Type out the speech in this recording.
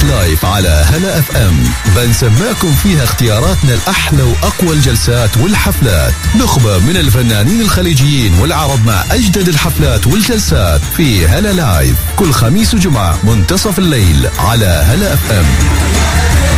لايف على هلا اف ام، بنسمعكم فيها اختياراتنا الأحلى وأقوى الجلسات والحفلات، نخبة من الفنانين الخليجيين والعرب مع أجدد الحفلات والجلسات في هلا لايف كل خميس وجمعة منتصف الليل على هلا اف ام.